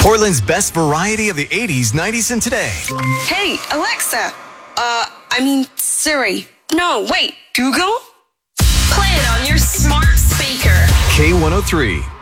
Portland's best variety of the 80s, 90s, and today. Hey, Alexa. Siri. No, wait. Google? Play it on your smart speaker. K103.